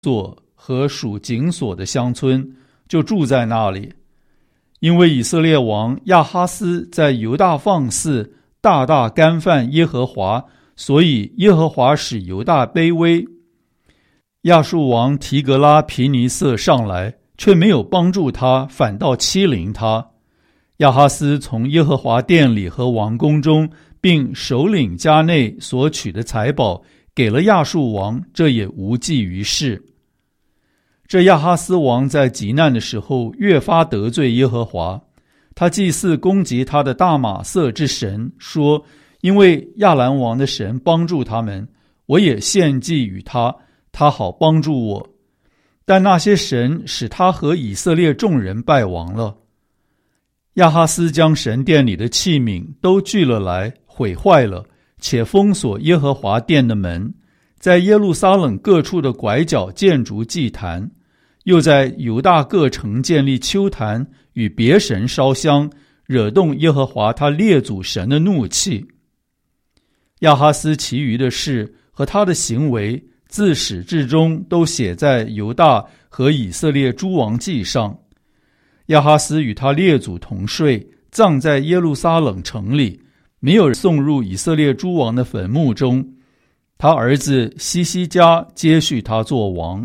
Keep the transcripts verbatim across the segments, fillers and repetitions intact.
所和属井所的乡村，就住在那里。因为以色列王亚哈斯在犹大放肆，大大干犯耶和华，所以耶和华使犹大卑微。亚述王提格拉皮尼瑟上来，却没有帮助他，反倒欺凌他。亚哈斯从耶和华殿里和王宫中，并首领家内所取的财宝，给了亚述王，这也无济于事。这亚哈斯王在极难的时候，越发得罪耶和华。他祭祀攻击他的大马色之神，说：因为亚兰王的神帮助他们，我也献祭与他，他好帮助我。但那些神使他和以色列众人败亡了。亚哈斯将神殿里的器皿都聚了来，毁坏了，且封锁耶和华殿的门，在耶路撒冷各处的拐角建筑祭坛，又在犹大各城建立丘坛，与别神烧香，惹动耶和华他列祖神的怒气。亚哈斯其余的事和他的行为，自始至终都写在犹大和以色列诸王记上。亚哈斯与他列祖同睡，葬在耶路撒冷城里，没有送入以色列诸王的坟墓中。他儿子西西家接续他做王。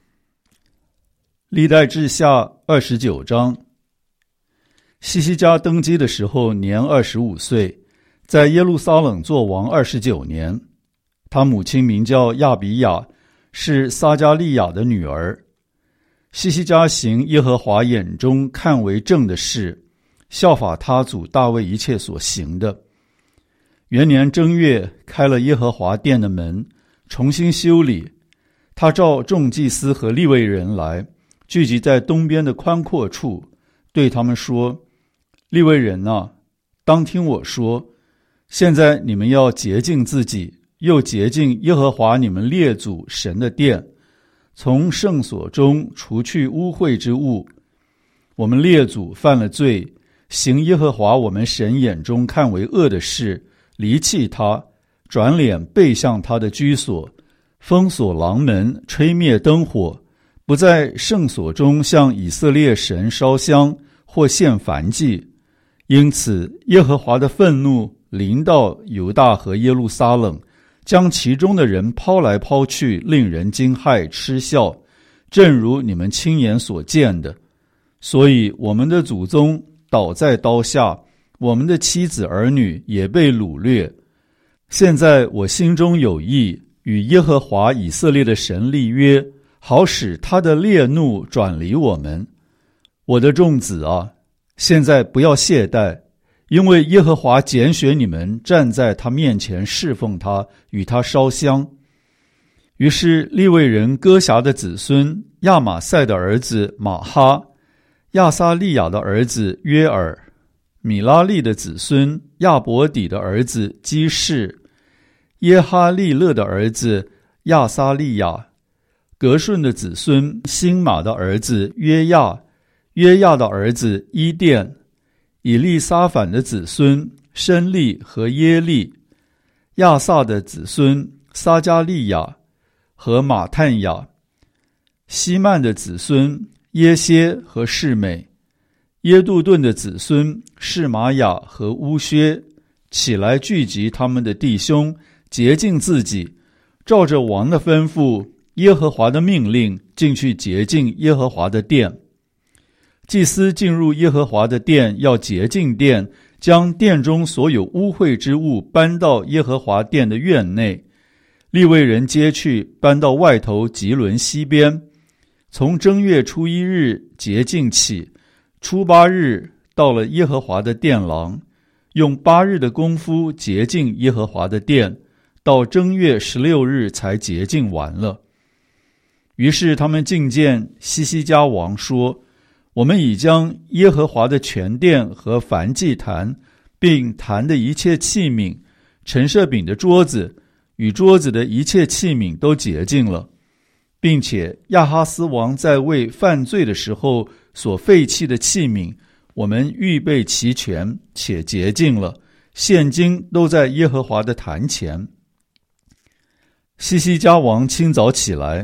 历代志下二十九章。西西家登基的时候年二十五岁，在耶路撒冷做王二十九年。他母亲名叫亚比雅，是撒迦利亚的女儿。西西家行耶和华眼中看为正的事，效法他祖大卫一切所行的。元年正月，开了耶和华殿的门，重新修理。他召众祭司和利未人来，聚集在东边的宽阔处，对他们说：利未人啊，当听我说，现在你们要洁净自己，又洁净耶和华你们列祖神的殿，从圣所中除去污秽之物。我们列祖犯了罪，行耶和华我们神眼中看为恶的事，离弃他，转脸背向他的居所，封锁廊门，吹灭灯火，不在圣所中向以色列神烧香或献燔祭。因此耶和华的愤怒临到犹大和耶路撒冷，将其中的人抛来抛去，令人惊骇嗤笑，正如你们亲眼所见的。所以我们的祖宗倒在刀下，我们的妻子儿女也被掳掠。现在我心中有意，与耶和华以色列的神立约，好使他的烈怒转离我们。我的众子啊，现在不要懈怠，因为耶和华拣选你们站在他面前侍奉他，与他烧香。于是利未人哥辖的子孙亚玛赛的儿子马哈，亚撒利亚的儿子约尔，米拉利的子孙亚伯底的儿子基士，耶哈利勒的儿子亚撒利亚，革顺的子孙辛玛的儿子约亚，约亚的儿子伊甸，以利撒反的子孙申利和耶利，亚萨的子孙撒迦利亚和马探雅，希曼的子孙耶歇和示美，耶杜顿的子孙示玛雅和乌薛，起来聚集他们的弟兄，洁净自己，照着王的吩咐，耶和华的命令，进去洁净耶和华的殿。祭司进入耶和华的殿，要洁净殿，将殿中所有污秽之物搬到耶和华殿的院内。利未人接去，搬到外头吉伦西边。从正月初一日洁净起，初八日到了耶和华的殿廊，用八日的功夫洁净耶和华的殿，到正月十六日才洁净完了。于是他们进见西西家王说：我们已将耶和华的全殿和燔祭坛，并坛的一切器皿，陈设饼的桌子与桌子的一切器皿都洁净了，并且亚哈斯王在位犯罪的时候所废弃的器皿，我们预备齐全且洁净了，现今都在耶和华的坛前。西西家王清早起来，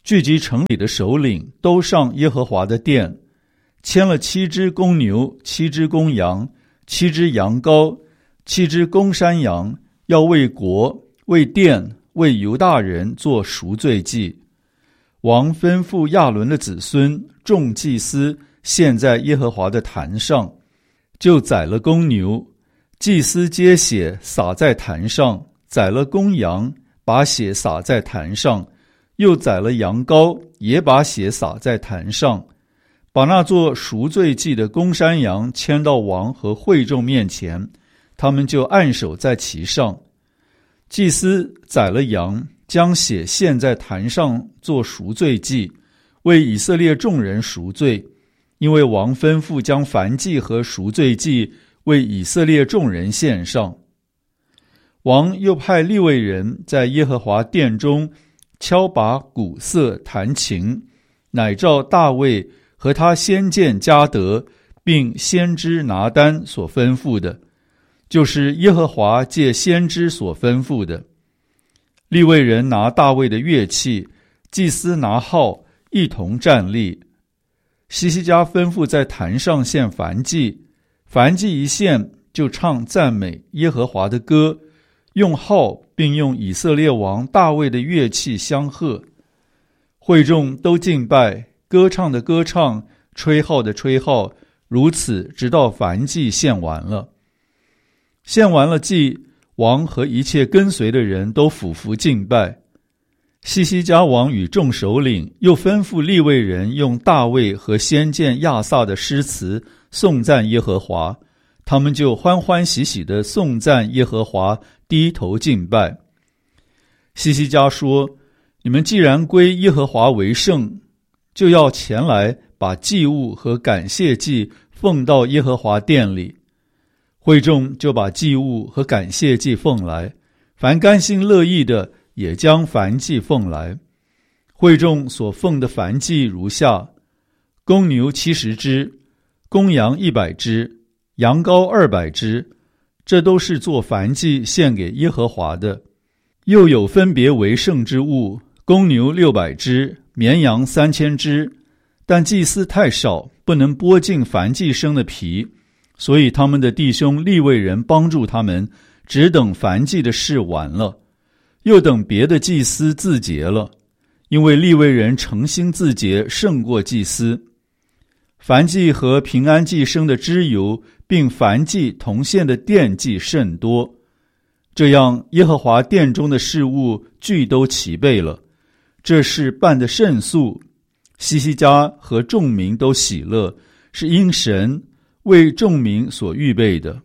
聚集城里的首领都上耶和华的殿，牵了七只公牛，七只公羊，七只羊羔，七只公山羊，要为国、为殿、为犹大人做赎罪祭。王吩咐亚伦的子孙众祭司献在耶和华的坛上，就宰了公牛，祭司接血洒在坛上，宰了公羊，把血洒在坛上，又宰了羊羔，也把血洒在坛上，把那做赎罪祭的公山羊牵到王和会众面前，他们就按手在其上。祭司宰了羊，将血献在坛上做赎罪祭，为以色列众人赎罪，因为王吩咐将燔祭和赎罪祭为以色列众人献上。王又派利未人在耶和华殿中敲拔、鼓瑟、弹琴，乃照大卫和他先见迦得并先知拿单所吩咐的，就是耶和华借先知所吩咐的。利未人拿大卫的乐器，祭司拿号，一同站立。希西家吩咐在坛上献燔祭，燔祭一献，就唱赞美耶和华的歌，用号并用以色列王大卫的乐器相和。会众都敬拜，歌唱的歌唱，吹号的吹号，如此直到燔祭献完了。献完了祭，王和一切跟随的人都俯伏敬拜。西西家王与众首领又吩咐利未人用大卫和先见亚萨的诗词颂赞耶和华，他们就欢欢喜喜地颂赞耶和华，低头敬拜。西西家说：你们既然归耶和华为圣，就要前来把祭物和感谢祭奉到耶和华殿里。会众就把祭物和感谢祭奉来，凡甘心乐意的也将燔祭奉来。会众所奉的燔祭如下：公牛七十只，公羊一百只，羊羔二百只，这都是做燔祭献给耶和华的。又有分别为圣之物，公牛六百只，绵羊三千只，但祭司太少，不能剥尽燔祭生的皮，所以他们的弟兄利未人帮助他们，只等燔祭的事完了，又等别的祭司自洁了，因为利未人诚心自洁胜过祭司。燔祭和平安祭生的脂油，并燔祭同献的奠祭甚多，这样耶和华殿中的事物俱都齐备了。这事办得甚速，西西家和众民都喜乐，是因神为众民所预备的。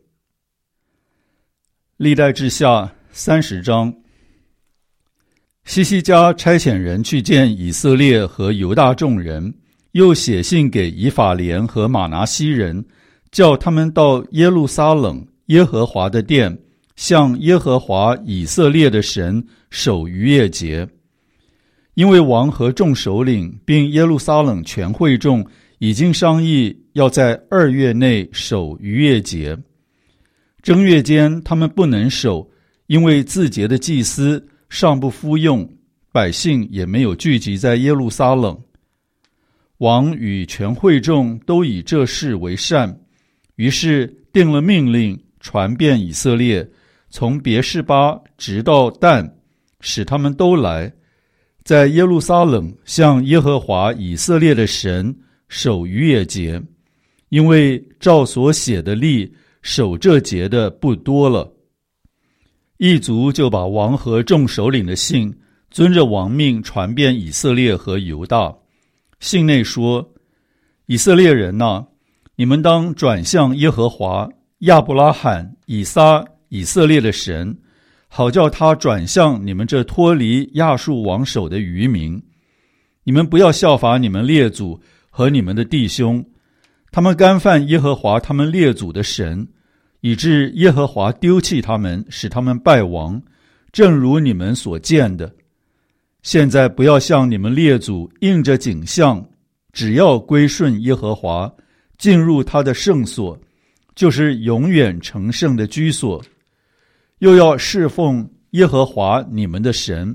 历代志下三十章。西西家差遣人去见以色列和犹大众人，又写信给以法莲和马拿西人，叫他们到耶路撒冷耶和华的殿，向耶和华以色列的神守逾越节。因为王和众首领并耶路撒冷全会众已经商议要在二月内守逾越节。正月间他们不能守，因为自节的祭司尚不敷用，百姓也没有聚集在耶路撒冷。王与全会众都以这事为善，于是定了命令，传遍以色列，从别是巴直到但，使他们都来，在耶路撒冷向耶和华以色列的神守逾越节，因为照所写的例，守这节的不多了。一族就把王和众首领的信遵着王命传遍以色列和犹大。信内说：以色列人哪，你们当转向耶和华亚伯拉罕、以撒、以色列的神，好叫他转向你们这脱离亚述王手的余民。你们不要效法你们列祖和你们的弟兄，他们干犯耶和华他们列祖的神，以致耶和华丢弃他们，使他们败亡，正如你们所见的。现在不要像你们列祖应着景象，只要归顺耶和华，进入他的圣所，就是永远成圣的居所。又要侍奉耶和华你们的神，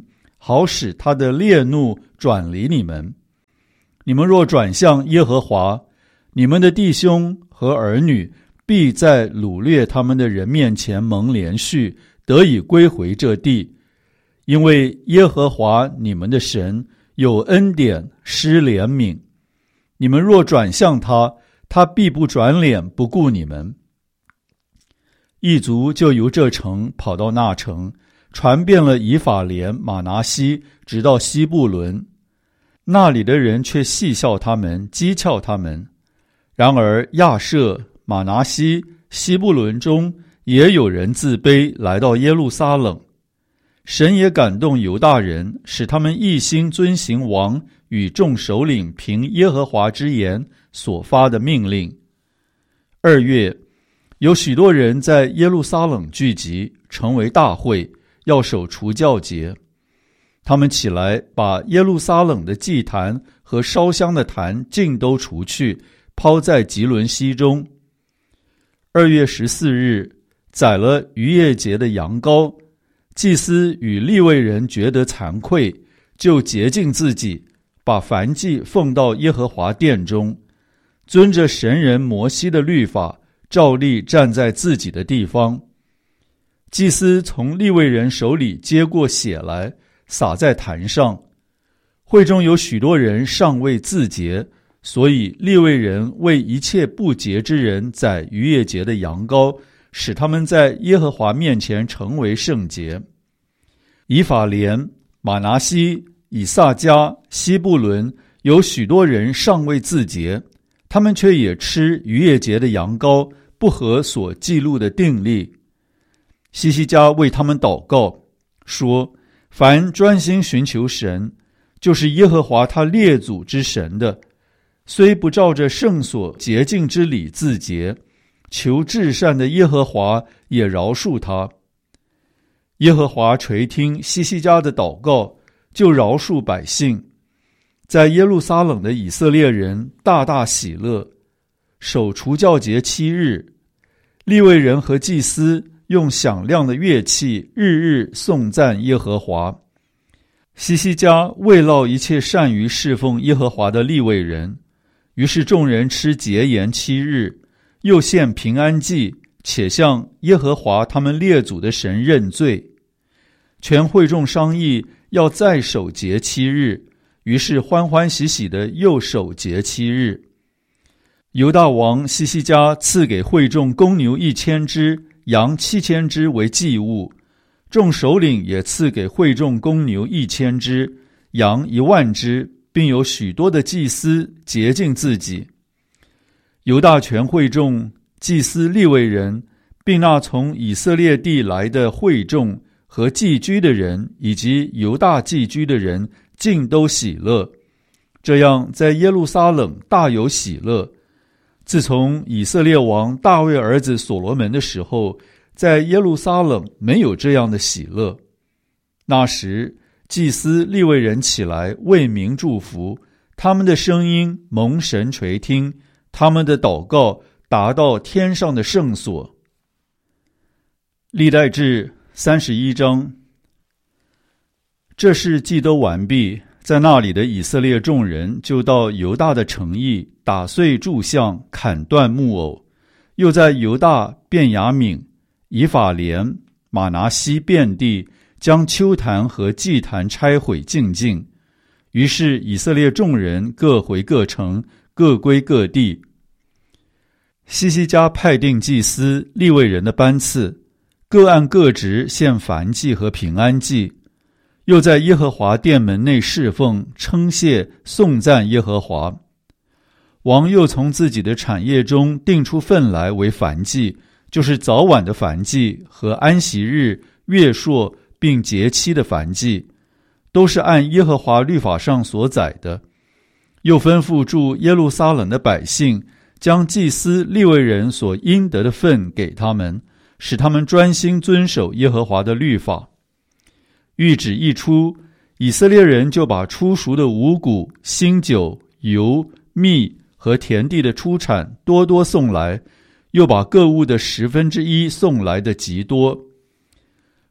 好使他的烈怒转离你们。你们若转向耶和华，你们的弟兄和儿女必在掳掠他们的人面前蒙连续，得以归回这地。因为耶和华你们的神有恩典，施怜悯。你们若转向他，他必不转脸不顾你们。一族就由这城跑到那城，传遍了以法莲、玛拿西，直到西布伦。那里的人却戏笑他们，讥诮他们。然而亚设、玛拿西、西布伦中也有人自卑，来到耶路撒冷。神也感动犹大人，使他们一心遵行王与众首领凭耶和华之言所发的命令。二月，有许多人在耶路撒冷聚集，成为大会，要守除酵节。他们起来，把耶路撒冷的祭坛和烧香的坛尽都除去，抛在吉伦溪中。二月十四日，宰了逾越节的羊羔，祭司与利未人觉得惭愧，就洁净自己，把燔祭奉到耶和华殿中，遵着神人摩西的律法，照例站在自己的地方。祭司从利未人手里接过血来，洒在坛上。会中有许多人尚未自洁，所以利未人为一切不洁之人宰逾越节的羊羔，使他们在耶和华面前成为圣洁。以法莲、玛拿西、以萨迦、西布伦有许多人尚未自洁，他们却也吃逾越节的羊羔，不合所记录的定例。西西家为他们祷告，说：凡专心寻求神，就是耶和华他列祖之神的，虽不照着圣所洁净之礼自洁，求至善的耶和华也饶恕他。耶和华垂听西西家的祷告，就饶恕百姓。在耶路撒冷的以色列人大大喜乐，守除酵节七日。利未人和祭司用响亮的乐器，日日颂赞耶和华。西西家慰劳一切善于侍奉耶和华的利未人，于是众人吃节筵七日，又献平安祭，且向耶和华他们列祖的神认罪。全会众商议要再守节七日，于是欢欢喜喜的又守节七日。犹大王西西家赐给会众公牛一千只，羊七千只为祭物，众首领也赐给会众公牛一千只，羊一万只，并有许多的祭司洁净自己。犹大全会众、祭司利未人，并那从以色列地来的会众和寄居的人，以及犹大寄居的人，尽都喜乐。这样在耶路撒冷大有喜乐。自从以色列王大卫儿子所罗门的时候，在耶路撒冷没有这样的喜乐。那时祭司利未人起来为民祝福，他们的声音蒙神垂听，他们的祷告达到天上的圣所。历代志三十一章。这事既都完毕，在那里的以色列众人就到犹大的城邑，打碎柱像，砍断木偶，又在犹大、便雅悯、以法莲、玛拿西遍地将丘坛和祭坛拆毁净尽。于是以色列众人各回各城，各归各地。西西家派定祭司利未人的班次，各按各职献燔祭和平安祭，又在耶和华殿门内侍奉，称谢颂赞耶和华。王又从自己的产业中定出份来为燔祭，就是早晚的燔祭和安息日、月朔并节期的燔祭，都是按耶和华律法上所载的。又吩咐住耶路撒冷的百姓，将祭司利未人所应得的份给他们，使他们专心遵守耶和华的律法。谕旨一出，以色列人就把初熟的五谷、新酒、油、蜜和田地的出产多多送来，又把各物的十分之一送来的极多。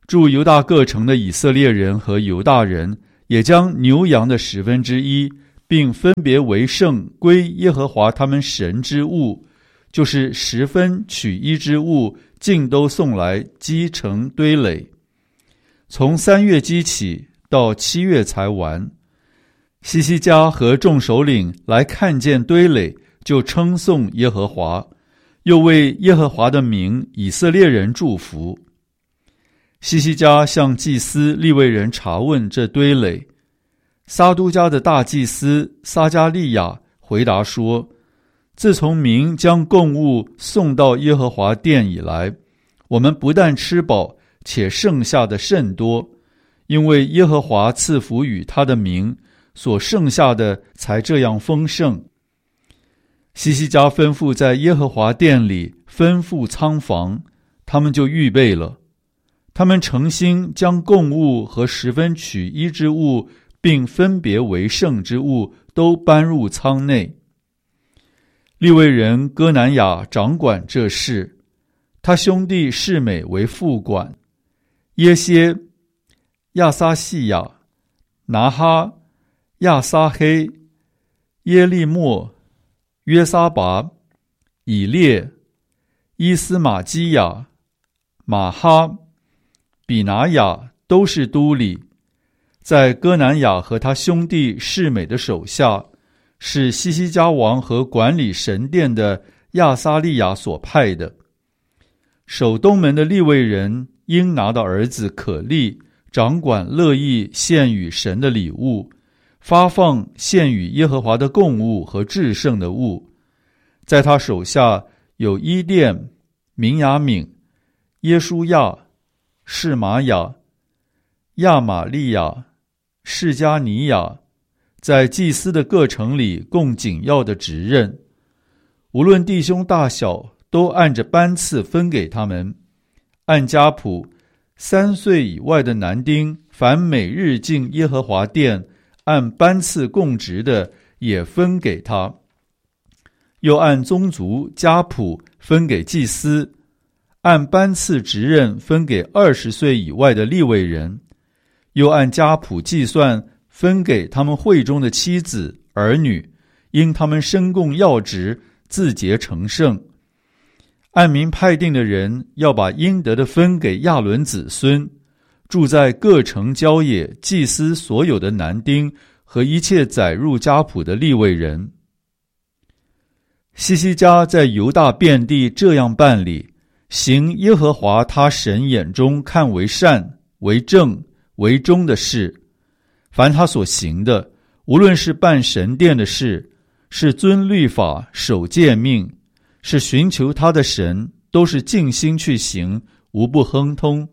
住犹大各城的以色列人和犹大人也将牛羊的十分之一，并分别为圣归耶和华他们神之物，就是十分取一之物，尽都送来积成堆垒。从三月积起，到七月才完。西西家和众首领来看见堆垒，就称颂耶和华，又为耶和华的名以色列人祝福。西西家向祭司利未人查问这堆垒，撒都家的大祭司撒加利亚回答说，自从民将供物送到耶和华殿以来，我们不但吃饱，且剩下的甚多，因为耶和华赐福与他的民，所剩下的才这样丰盛。西西家吩咐在耶和华殿里吩咐仓房，他们就预备了。他们诚心将供物和十分取一之物，并分别为圣之物都搬入仓内。利未人哥南雅掌管这事，他兄弟示美为副管，耶歇、亚撒细亚、拿哈、亚撒黑、耶利末、约撒拔、以列、伊斯玛基亚、马哈、比拿雅都是督理，在哥南雅和他兄弟示美的手下，是西西家王和管理神殿的亚撒利亚所派的。守东门的利未人应拿的儿子可利掌管乐意献与神的礼物，发放献与耶和华的供物和至圣的物。在他手下有伊甸、明雅敏、耶书亚、示玛雅、亚玛利亚、示加尼亚，在祭司的各城里供紧要的职任，无论弟兄大小，都按着班次分给他们。按家谱，三岁以外的男丁，凡每日进耶和华殿按班次供职的，也分给他。又按宗族家谱分给祭司，按班次职任分给二十岁以外的利未人，又按家谱计算分给他们会中的妻子儿女，因他们身供要职，自洁成圣。按名派定的人要把应得的分给亚伦子孙，住在各城郊野祭司所有的男丁和一切载入家谱的利未人。西西家在犹大遍地这样办理，行耶和华他神眼中看为善、为正、为忠的事。凡他所行的，无论是办神殿的事，是遵律法、守诫命，是寻求他的神，都是尽心去行，无不亨通。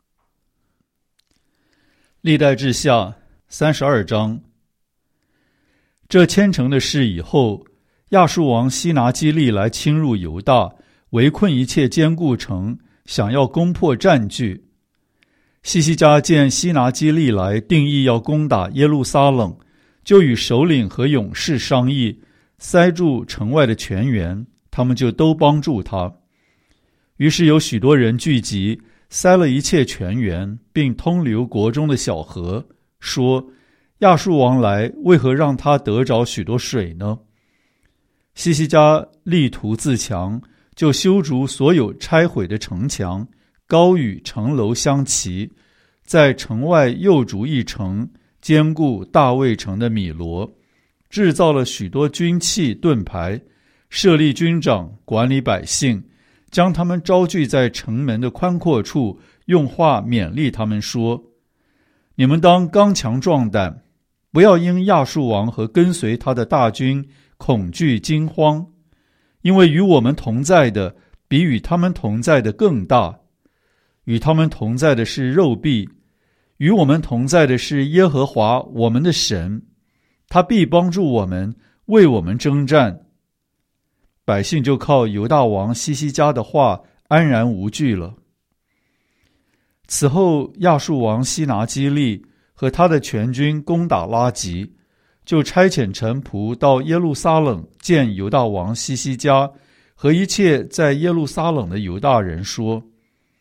历代志下三十二章。这千城的事以后，亚述王西拿基立来侵入犹大，围困一切坚固城，想要攻破占据。西西家见西拿基立来，定义要攻打耶路撒冷，就与首领和勇士商议，塞住城外的泉源，他们就都帮助他。于是有许多人聚集，塞了一切泉源，并通流国中的小河，说：亚述王来，为何让他得着许多水呢？西西家力图自强，就修筑所有拆毁的城墙，高与城楼相齐，在城外又筑一城，坚固大卫城的米罗，制造了许多军器盾牌，设立军长管理百姓，将他们招聚在城门的宽阔处，用话勉励他们说：你们当刚强壮胆，不要因亚述王和跟随他的大军恐惧惊慌，因为与我们同在的比与他们同在的更大。与他们同在的是肉臂，与我们同在的是耶和华我们的神，他必帮助我们，为我们征战。百姓就靠犹大王西西家的话安然无惧了。此后亚述王西拿基立和他的全军攻打拉吉，就差遣臣仆到耶路撒冷见犹大王西西家和一切在耶路撒冷的犹大人，说：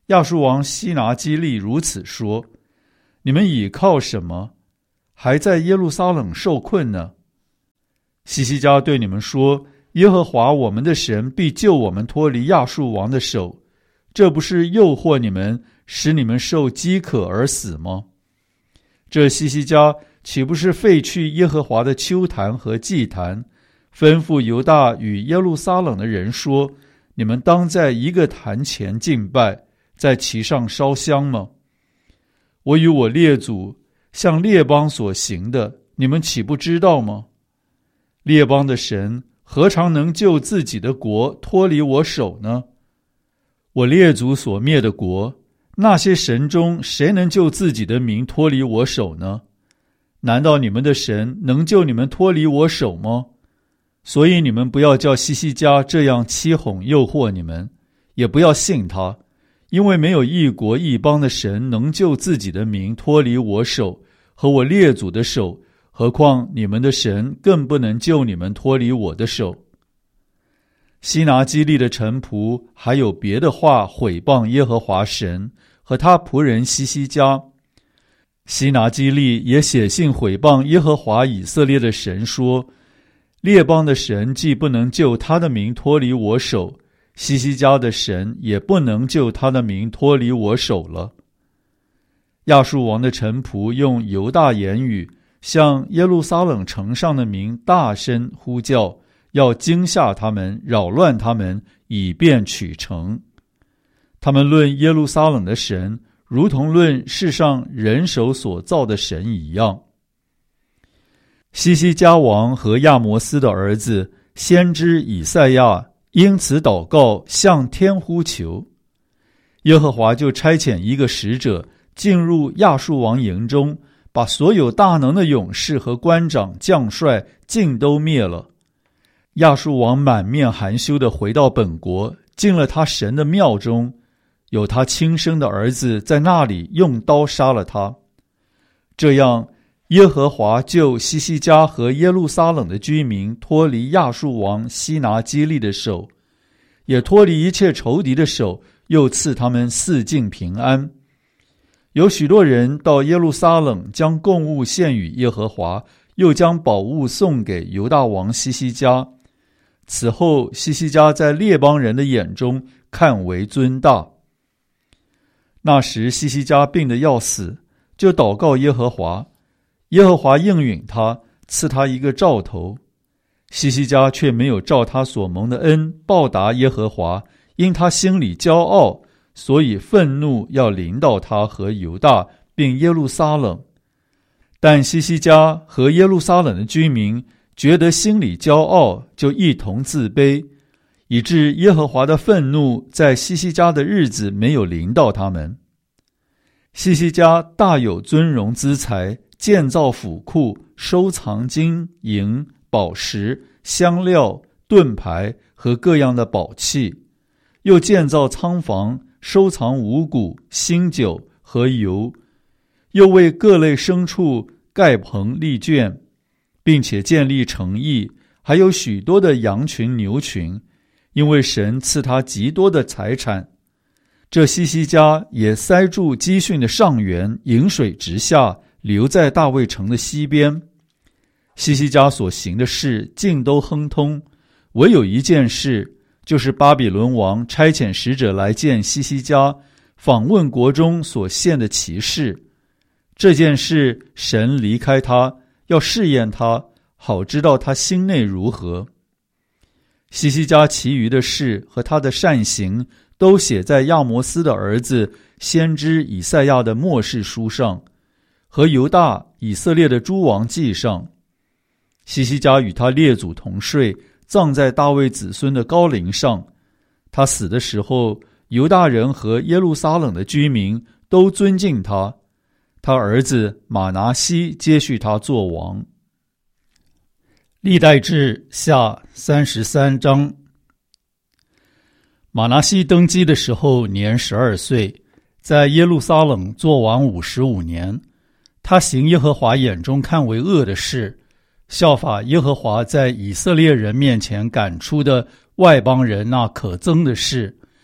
亚述王西拿基立如此说：你们倚靠什么，还在耶路撒冷受困呢？西西家对你们说：耶和华我们的神必救我们脱离亚述王的手，这不是诱惑你们，使你们受饥渴而死吗？这西西家岂不是废去耶和华的丘坛和祭坛，吩咐犹大与耶路撒冷的人说：你们当在一个坛前敬拜，在其上烧香吗？我与我列祖向列邦所行的，你们岂不知道吗？列邦的神何尝能救自己的国脱离我手呢？我列祖所灭的国，那些神中谁能救自己的民脱离我手呢？难道你们的神能救你们脱离我手吗？所以你们不要叫西西家这样欺哄诱惑你们，也不要信他，因为没有一国一邦的神能救自己的民脱离我手和我列祖的手，何况你们的神更不能救你们脱离我的手。西拿基立的臣仆还有别的话毁谤耶和华神和他仆人西西家。西拿基立也写信毁谤耶和华以色列的神说：列邦的神既不能救他的民脱离我手，西西家的神也不能救他的民脱离我手了。亚述王的臣仆用犹大言语向耶路撒冷城上的民大声呼叫，要惊吓他们，扰乱他们，以便取城。他们论耶路撒冷的神，如同论世上人手所造的神一样。西西家王和亚摩斯的儿子先知以赛亚因此祷告，向天呼求。耶和华就差遣一个使者进入亚述王营中，把所有大能的勇士和官长将帅尽都灭了。亚述王满面含羞地回到本国，进了他神的庙中，有他亲生的儿子在那里用刀杀了他。这样，耶和华救西西家和耶路撒冷的居民脱离亚述王西拿基立的手，也脱离一切仇敌的手，又赐他们四境平安。有许多人到耶路撒冷，将供物献与耶和华，又将宝物送给犹大王西西家。此后，西西家在列邦人的眼中看为尊大。那时西西家病得要死，就祷告耶和华，耶和华应允他，赐他一个兆头。西西家却没有照他所蒙的恩报答耶和华，因他心里骄傲，所以愤怒要临到他和犹大并耶路撒冷。但西西家和耶路撒冷的居民觉得心里骄傲，就一同自卑，以致耶和华的愤怒在西西家的日子没有临到他们。西西家大有尊荣资财，建造府库，收藏金银宝石、香料、盾牌和各样的宝器，又建造仓房，收藏五谷、新酒和油，又为各类牲畜盖棚立圈，并且建立城邑，还有许多的羊群牛群，因为神赐他极多的财产。这西西家也塞住基训的上源，引水直下，流在大卫城的西边。西西家所行的事尽都亨通，唯有一件事，就是巴比伦王差遣使者来见西西家，访问国中所献的奇事。这件事神离开他，要试验他，好知道他心内如何。西西家其余的事和他的善行，都写在亚摩斯的儿子先知以赛亚的末世书上，和犹大以色列的诸王记上。西西家与他列祖同睡，葬在大卫子孙的高陵上。他死的时候，犹大人和耶路撒冷的居民都尊敬他。他儿子马拿西接续他做王。历代志下三十三章。马拿西登基的时候年十二岁，在耶路撒冷做王五十五年。他行耶和华眼中看为恶的事，效法耶和华在以色列人面前赶出的外邦人那可憎的事，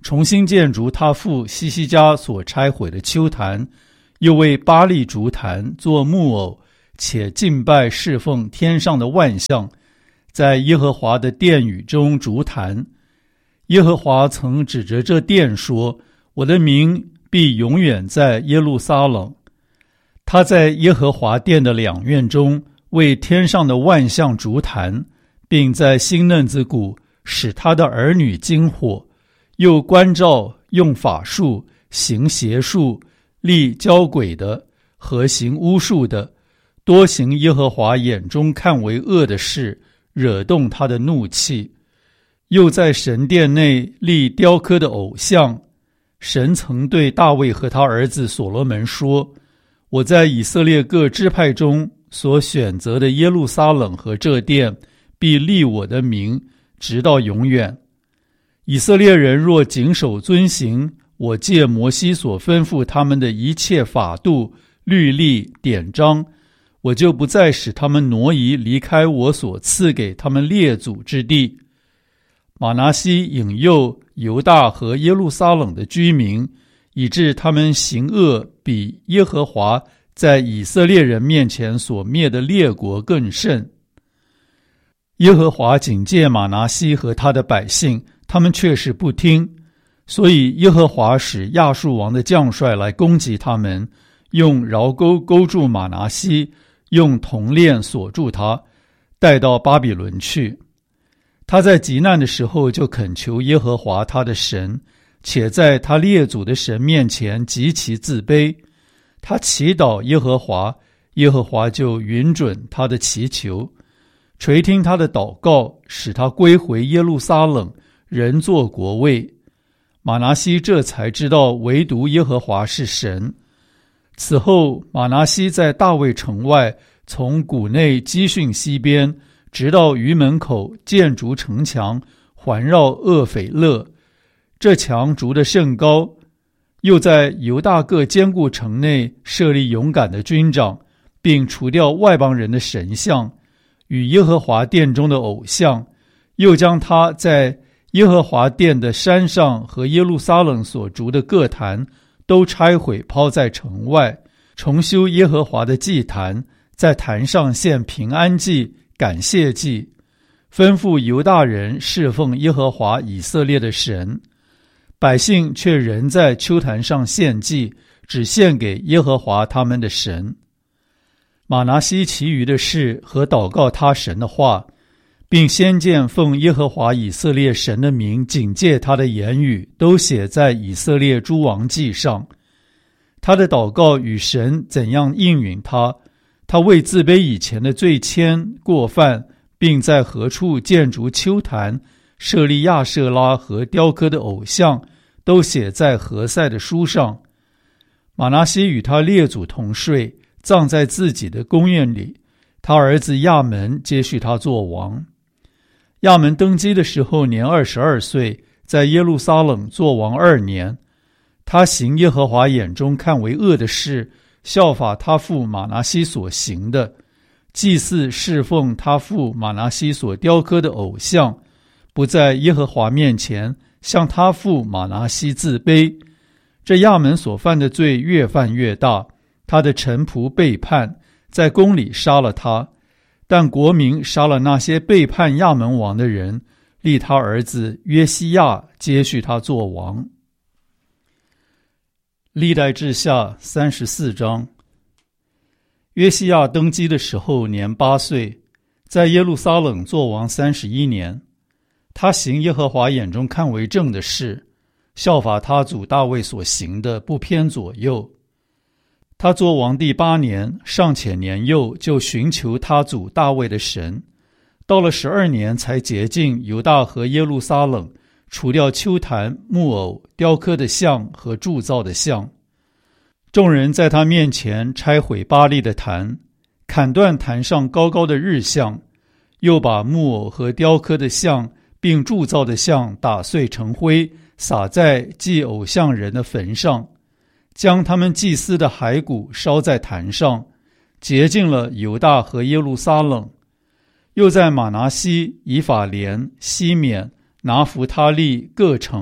重新建筑他父西西家所拆毁的丘坛，又为巴力烛坛做木偶，且敬拜侍奉天上的万象，在耶和华的殿宇中烛坛。耶和华曾指着这殿说，我的名必永远在耶路撒冷。他在耶和华殿的两院中为天上的万象烛坛，并在新嫩子谷使他的儿女经火，又关照用法术、行邪术、立交鬼的和行巫术的，多行耶和华眼中看为恶的事，惹动他的怒气。又在神殿内立雕刻的偶像。神曾对大卫和他儿子所罗门说，我在以色列各支派中所选择的耶路撒冷和这殿，必立我的名，直到永远。以色列人若谨守遵行我借摩西所吩咐他们的一切法度、律例、典章，我就不再使他们挪移离开我所赐给他们列祖之地。马拿西引诱犹大和耶路撒冷的居民，以致他们行恶比耶和华在以色列人面前所灭的列国更甚。耶和华警戒马拿西和他的百姓，他们却是不听，所以耶和华使亚述王的将帅来攻击他们，用桡钩勾住马拿西，用铜链锁住他，带到巴比伦去。他在极难的时候就恳求耶和华他的神，且在他列祖的神面前极其自卑。他祈祷耶和华，耶和华就允准他的祈求，垂听他的祷告，使他归回耶路撒冷，人作国位。马拿西这才知道唯独耶和华是神。此后，马拿西在大卫城外，从谷内基训西边，直到鱼门口，建筑城墙，环绕厄斐勒。这墙筑得甚高。又在犹大各坚固城内设立勇敢的军长，并除掉外邦人的神像与耶和华殿中的偶像，又将他在耶和华殿的山上和耶路撒冷所筑的各坛都拆毁，抛在城外，重修耶和华的祭坛，在坛上献平安祭、感谢祭，吩咐犹大人侍奉耶和华以色列的神。百姓却仍在丘坛上献祭，只献给耶和华他们的神。马拿西其余的事和祷告他神的话，并先见奉耶和华以色列神的名警戒他的言语，都写在以色列诸王记上。他的祷告与神怎样应允他，他为自卑以前的罪愆过犯，并在何处建筑丘坛，设立亚舍拉和雕刻的偶像，都写在何塞的书上。马拿西与他列祖同睡，葬在自己的宫院里。他儿子亚门接续他做王。亚门登基的时候年二十二岁，在耶路撒冷做王二年。他行耶和华眼中看为恶的事，效法他父马拿西所行的，祭祀侍奉他父马拿西所雕刻的偶像，不在耶和华面前向他父马拿西自卑。这亚门所犯的罪越犯越大，他的臣仆背叛，在宫里杀了他。但国民杀了那些背叛亚门王的人，立他儿子约西亚接续他做王。历代志下三十四章。约西亚登基的时候年八岁，在耶路撒冷做王三十一年。他行耶和华眼中看为正的事，效法他祖大卫所行的，不偏左右。他做王第八年，尚且年幼，就寻求他祖大卫的神。到了十二年，才洁净犹大和耶路撒冷，除掉丘坛、木偶、雕刻的像和铸造的像。众人在他面前拆毁巴力的坛，砍断坛上高高的日像，又把木偶和雕刻的像并铸造的像打碎成灰，撒在祭偶像人的坟上，将他们祭司的骸骨烧在坛上，洁净了犹大和耶路撒冷。又在马拿西、以法莲、西缅、拿弗他利各城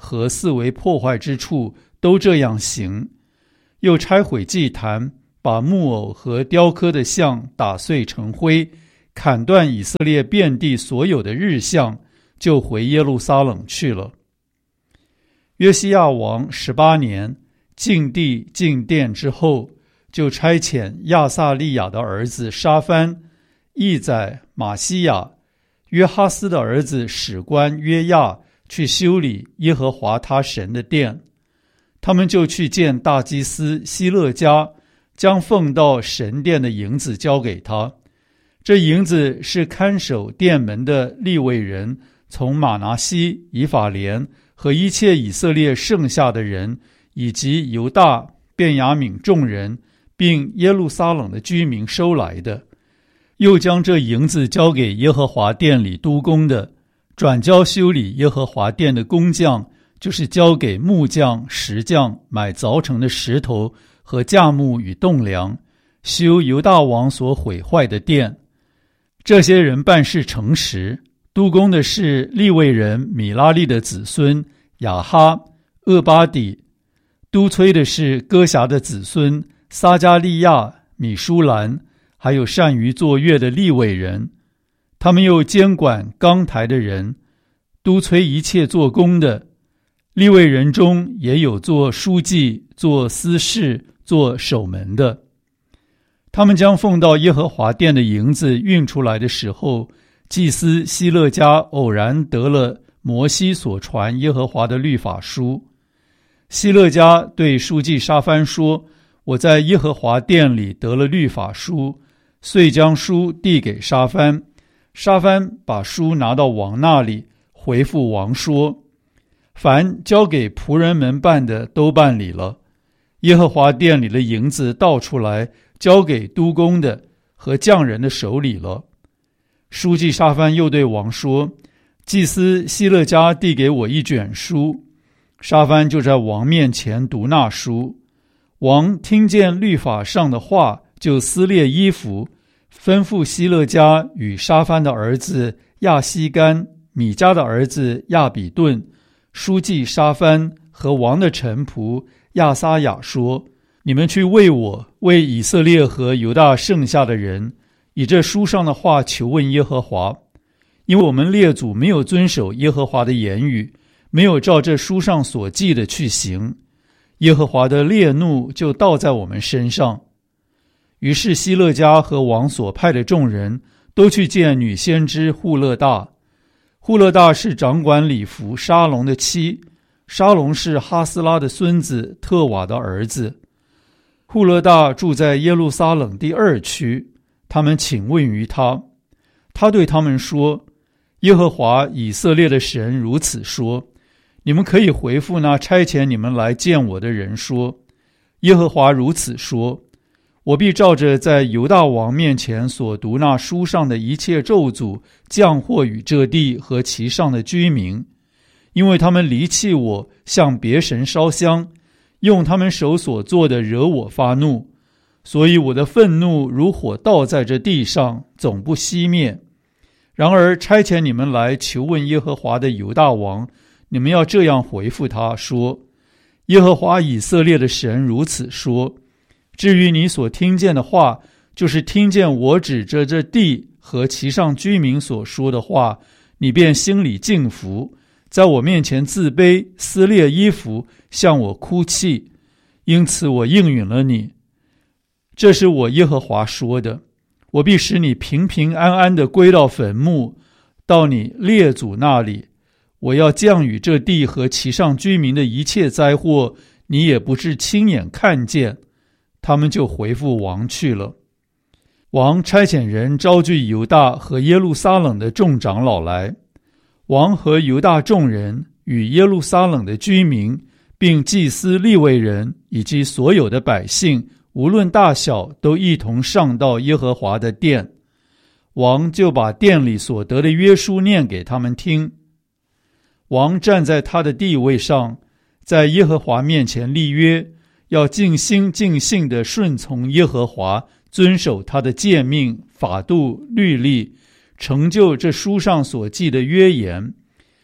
和四围破坏之处都这样行，又拆毁祭坛，把木偶和雕刻的像打碎成灰，砍断以色列遍地所有的日像，就回耶路撒冷去了。约西亚王十八年，进地进殿之后，就差遣亚撒利雅的儿子沙番、义宰、马西亚、约哈斯的儿子史官约亚去修理耶和华他神的殿。他们就去见大祭司希勒家，将奉到神殿的银子交给他。这银子是看守殿门的利未人从马拿西、以法莲和一切以色列剩下的人，以及犹大、便雅悯众人，并耶路撒冷的居民收来的。又将这银子交给耶和华殿里督工的，转交修理耶和华殿的工匠，就是交给木匠、石匠买凿成的石头和架木与栋梁，修犹大王所毁坏的殿。这些人办事诚实，督工的是利未人米拉利的子孙亚哈、厄巴底，督催的是歌辖的子孙撒加利亚、米舒兰，还有善于作乐的利未人。他们又监管钢台的人，督催一切做工的。利未人中也有做书记、做司事、做守门的。他们将奉到耶和华殿的银子运出来的时候，祭司希勒家偶然得了摩西所传耶和华的律法书。希勒家对书记沙番说：我在耶和华殿里得了律法书，遂将书递给沙番。沙番把书拿到王那里，回复王说：凡交给仆人们办的都办理了，耶和华殿里的银子倒出来，交给督工的和匠人的手里了。书记沙番又对王说：祭司希勒家递给我一卷书。沙番就在王面前读那书。王听见律法上的话，就撕裂衣服，吩咐希勒家与沙番的儿子亚西干、米迦的儿子亚比顿、书记沙番和王的臣仆亚撒雅说：你们去为我、为以色列和犹大剩下的人，以这书上的话求问耶和华，因为我们列祖没有遵守耶和华的言语，没有照这书上所记的去行，耶和华的烈怒就倒在我们身上。于是希勒家和王所派的众人都去见女先知户勒大。户勒大是掌管礼服沙龙的妻，沙龙是哈斯拉的孙子特瓦的儿子。户勒大住在耶路撒冷第二区，他们请问于他。他对他们说：耶和华以色列的神如此说，你们可以回复那差遣你们来见我的人说：耶和华如此说，我必照着在犹大王面前所读那书上的一切咒诅降祸与这地和其上的居民，因为他们离弃我，向别神烧香，用他们手所做的惹我发怒，所以我的愤怒如火倒在这地上，总不熄灭。然而差遣你们来求问耶和华的犹大王，你们要这样回复他说：耶和华以色列的神如此说，至于你所听见的话，就是听见我指着这地和其上居民所说的话，你便心里敬服，在我面前自卑，撕裂衣服，向我哭泣，因此我应允了你。这是我耶和华说的，我必使你平平安安地归到坟墓，到你列祖那里。我要降雨这地和其上居民的一切灾祸，你也不是亲眼看见。他们就回复王去了。王差遣人招聚犹大和耶路撒冷的众长老来，王和犹大众人与耶路撒冷的居民，并祭司利未人以及所有的百姓，无论大小，都一同上到耶和华的殿。王就把殿里所得的约书念给他们听。王站在他的地位上，在耶和华面前立约，要尽心尽性地顺从耶和华，遵守他的诫命、法度、律例，成就这书上所记的约言。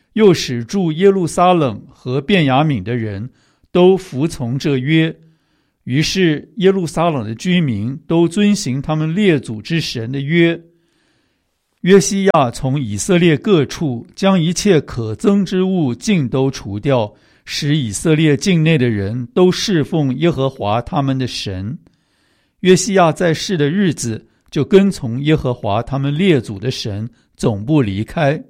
又使住耶路撒冷和便雅悯的人都服从这约。于是耶路撒冷的居民都遵行他们列祖之神的约。约西亚从以色列各处将一切可憎之物尽都除掉，使以色列境内的人都侍奉耶和华他们的神。约西亚在世的日子，就跟从耶和华他们列祖的神，总不离开。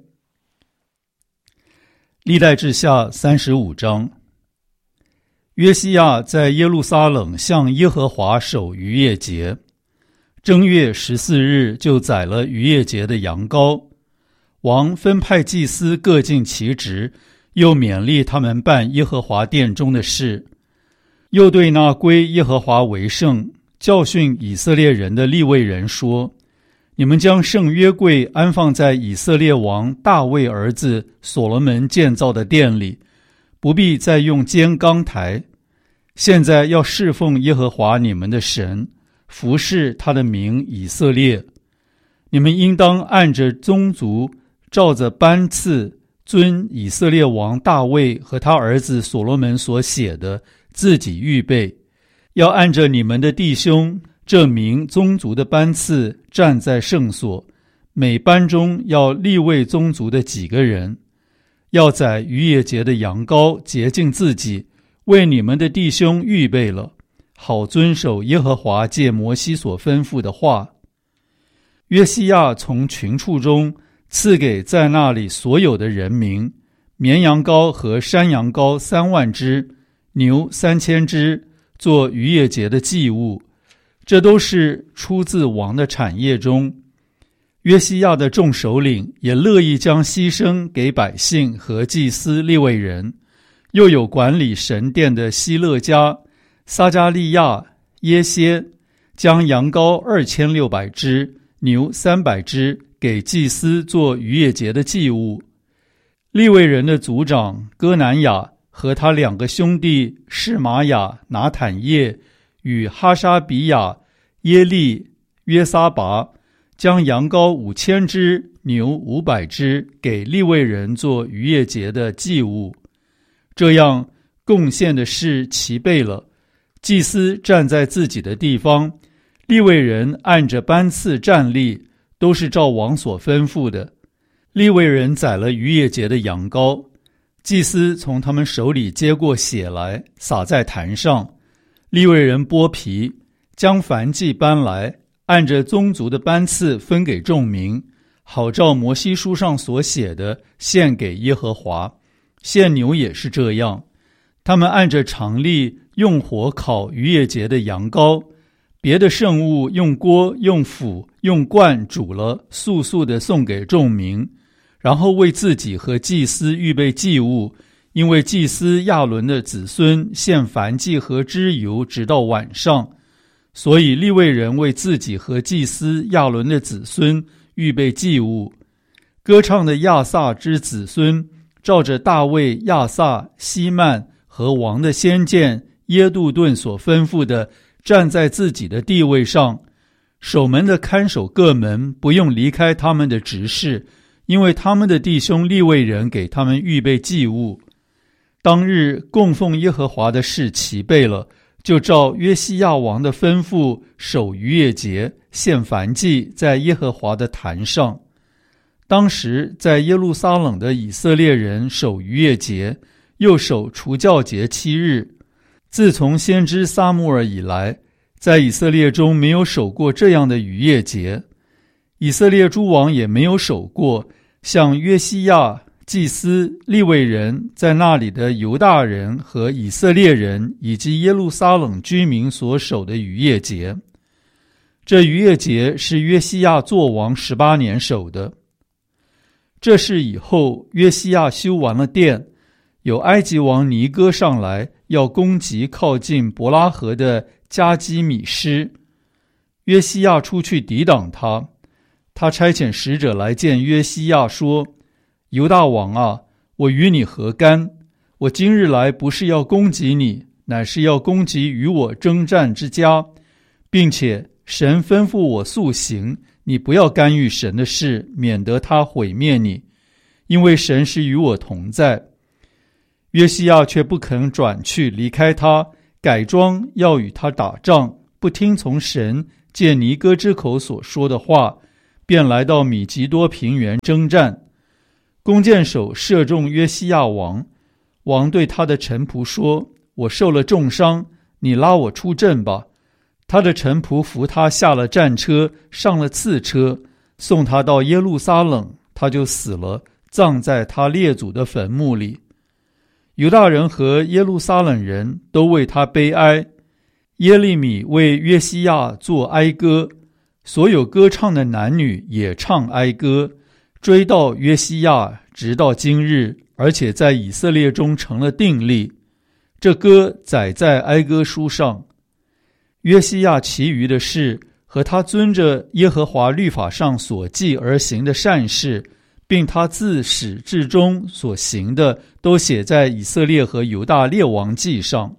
历代志下三十五章。约西亚在耶路撒冷向耶和华守逾越节，正月十四日就宰了逾越节的羊羔。王分派祭司各尽其职，又勉励他们办耶和华殿中的事，又对那归耶和华为圣、教训以色列人的利未人说：你们将圣约柜安放在以色列王大卫儿子所罗门建造的殿里，不必再用尖钢台。现在要侍奉耶和华你们的神，服侍他的名以色列。你们应当按着宗族，照着班次，遵以色列王大卫和他儿子所罗门所写的，自己预备。要按着你们的弟兄这名宗族的班次站在圣所，每班中要立位宗族的几个人。要宰逾越节的羊羔，洁净自己，为你们的弟兄预备了，好遵守耶和华借摩西所吩咐的话。约西亚从群畜中赐给在那里所有的人民，绵羊羔和山羊羔三万只，牛三千只，做逾越节的祭物。这都是出自王的产业中。约西亚的众首领也乐意将牺牲给百姓和祭司利未人，又有管理神殿的希勒家、撒加利亚、耶歇，将羊羔二千六百只，牛三百只，给祭司做逾越节的祭物。利未人的族长哥南雅和他两个兄弟示玛雅、拿坦叶与哈沙比亚、耶利、约撒拔，将羊羔五千只，牛五百只，给利未人做逾越节的祭物。这样贡献的事齐备了，祭司站在自己的地方，利未人按着班次站立，都是照王所吩咐的。利未人宰了逾越节的羊羔，祭司从他们手里接过血来，洒在坛上。利未人剥皮，将燔祭搬来，按着宗族的班次分给众民，好照摩西书上所写的献给耶和华。献牛也是这样，他们按着常例用火烤逾越节的羊羔，别的圣物用锅、用釜、用罐煮了，速速地送给众民，然后为自己和祭司预备祭物，因为祭司亚伦的子孙献燔祭和脂油直到晚上，所以利未人为自己和祭司亚伦的子孙预备祭物。歌唱的亚萨之子孙，照着大卫、亚萨、希曼和王的先见耶杜顿所吩咐的，站在自己的地位上。守门的看守各门，不用离开他们的职事，因为他们的弟兄利未人给他们预备祭物。当日供奉耶和华的事齐备了，就照约西亚王的吩咐守逾越节，献燔祭在耶和华的坛上。当时在耶路撒冷的以色列人守逾越节，又守除酵节七日。自从先知撒母耳以来，在以色列中没有守过这样的逾越节，以色列诸王也没有守过像约西亚、祭司、利未人在那里的犹大人和以色列人以及耶路撒冷居民所守的逾越节。这逾越节是约西亚作王十八年守的。这事以后，约西亚修完了殿，有埃及王尼哥上来，要攻击靠近伯拉河的加基米施。约西亚出去抵挡他，他差遣使者来见约西亚说：犹大王啊，我与你何干？我今日来不是要攻击你，乃是要攻击与我征战之家，并且神吩咐我速行，你不要干预神的事，免得他毁灭你。 因为神是与我同在。约西亚却不肯转去离开他，改装要与他打仗，不听从神借尼哥之口所说的话，便来到米吉多平原征战。弓箭手射中约西亚王，王对他的臣仆说：我受了重伤，你拉我出阵吧。他的臣仆扶他下了战车，上了次车，送他到耶路撒冷，他就死了，葬在他列祖的坟墓里。犹大人和耶路撒冷人都为他悲哀。耶利米为约西亚作哀歌，所有歌唱的男女也唱哀歌，追到约西亚，直到今日，而且在以色列中成了定例。这歌载在哀歌书上。约西亚其余的事和他遵着耶和华律法上所记而行的善事，并他自始至终所行的，都写在以色列和犹大列王记上。